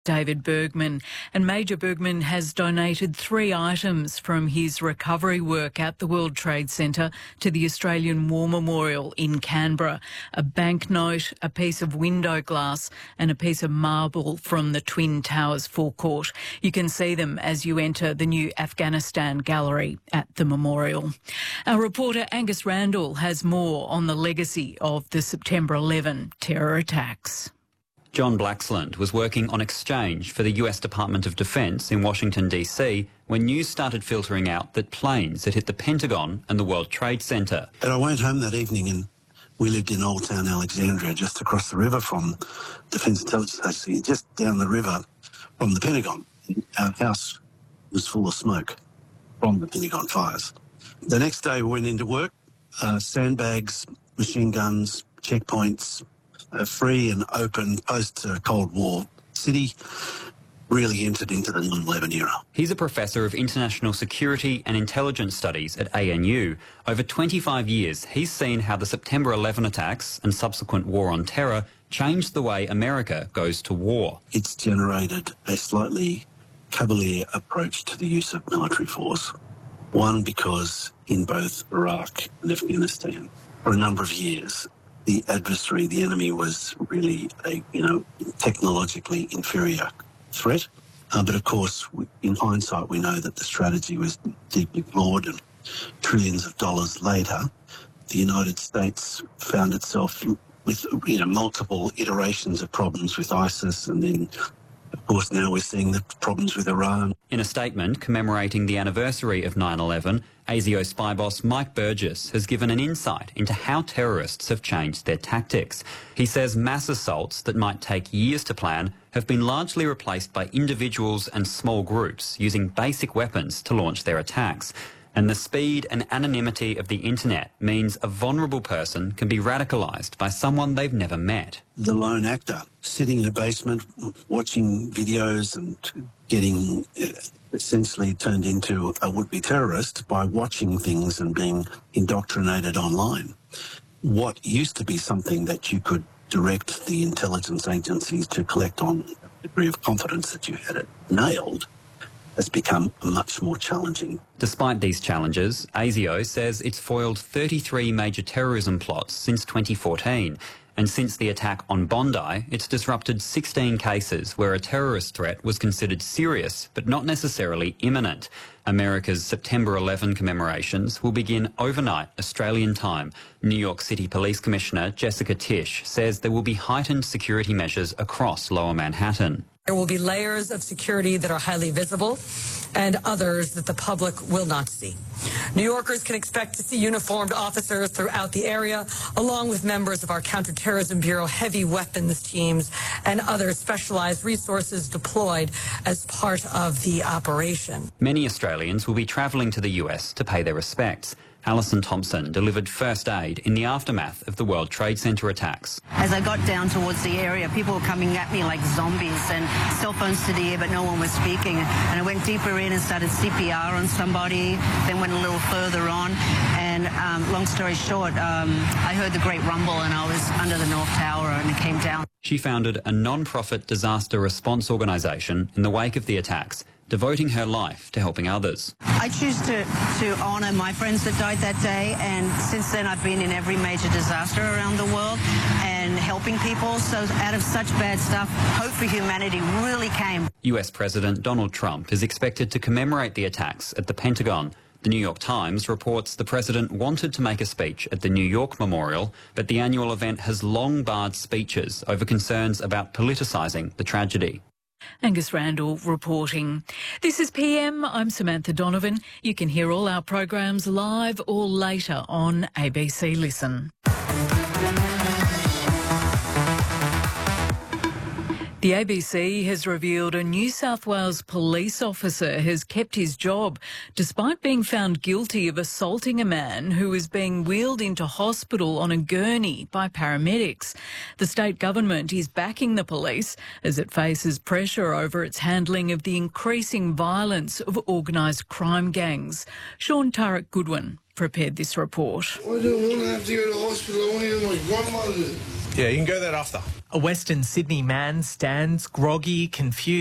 David Bergman, and Major Bergman has donated 3 items from his recovery work at the World Trade Centre to the Australian War Memorial in Canberra: a banknote, a piece of window glass and a piece of marble from the Twin Towers forecourt. You can see them as you enter the new Afghanistan gallery at the memorial. Our reporter Angus Randall has more on the legacy of the September 11 terror attacks. John Blaxland was working on exchange for the US Department of Defence in Washington, D.C. when news started filtering out that planes had hit the Pentagon and the World Trade Centre. And I went home that evening and we lived in Old Town Alexandria, just across the river from Defence Intelligence Agency, just down the river from the Pentagon. Our house was full of smoke from the Pentagon fires. The next day we went into work, sandbags, machine guns, checkpoints, a free and open post-Cold War city, really entered into the 9/11 era. He's a professor of international security and intelligence studies at ANU. Over 25 years, he's seen how the September 11 attacks and subsequent war on terror changed the way America goes to war. It's generated a slightly cavalier approach to the use of military force. One, because in both Iraq and Afghanistan, for a number of years, the adversary, the enemy, was really a, technologically inferior threat. But of course, in hindsight, we know that the strategy was deeply flawed, and trillions of dollars later, the United States found itself with, multiple iterations of problems with ISIS, and then, of course, now we're seeing the problems with Iran. In a statement commemorating the anniversary of 9/11, ASIO spy boss Mike Burgess has given an insight into how terrorists have changed their tactics. He says mass assaults that might take years to plan have been largely replaced by individuals and small groups using basic weapons to launch their attacks. And the speed and anonymity of the internet means a vulnerable person can be radicalised by someone they've never met. The lone actor sitting in a basement watching videos and getting essentially turned into a would-be terrorist by watching things and being indoctrinated online. What used to be something that you could direct the intelligence agencies to collect on a degree of confidence that you had it nailed has become much more challenging. Despite these challenges, ASIO says it's foiled 33 major terrorism plots since 2014. And since the attack on Bondi, it's disrupted 16 cases where a terrorist threat was considered serious but not necessarily imminent. America's September 11 commemorations will begin overnight Australian time. New York City Police Commissioner Jessica Tisch says there will be heightened security measures across Lower Manhattan. There will be layers of security that are highly visible and others that the public will not see. New Yorkers can expect to see uniformed officers throughout the area, along with members of our Counterterrorism Bureau heavy weapons teams and other specialized resources deployed as part of the operation. Many Australians will be travelling to the US to pay their respects. Alison Thompson delivered first aid in the aftermath of the World Trade Centre attacks. As I got down towards the area, people were coming at me like zombies and cell phones to the ear, but no one was speaking. And I went deeper in and started CPR on somebody, then went a little further on. And long story short, I heard the great rumble and I was under the North Tower and it came down. She founded a non-profit disaster response organisation in the wake of the attacks, devoting her life to helping others. I choose to honour my friends that died that day, and since then I've been in every major disaster around the world and helping people. So out of such bad stuff, hope for humanity really came. US President Donald Trump is expected to commemorate the attacks at the Pentagon. The New York Times reports the president wanted to make a speech at the New York Memorial, but the annual event has long barred speeches over concerns about politicising the tragedy. Angus Randall reporting. This is PM. I'm Samantha Donovan. You can hear all our programs live or later on ABC Listen. The ABC has revealed a New South Wales police officer has kept his job despite being found guilty of assaulting a man who is being wheeled into hospital on a gurney by paramedics. The state government is backing the police as it faces pressure over its handling of the increasing violence of organised crime gangs. Sean Tarek Goodwin prepared this report. I don't want to have to go to hospital. I want to hear my grandmother. Yeah, you can go there after. A Western Sydney man stands groggy, confused.